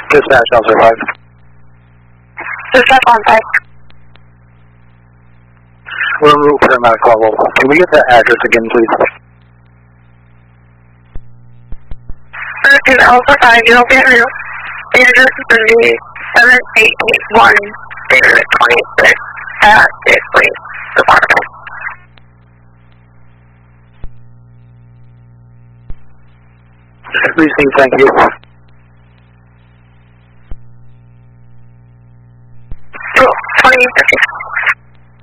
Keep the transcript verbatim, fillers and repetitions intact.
Dispatch, Alpha five. Dispatch on five. We're en route for a medical level. Can we get that address again, please? In Alpha five, you'll be en route. The address is going to be seven eight eight one David twenty-six at State Police Department. Precinct, thank you.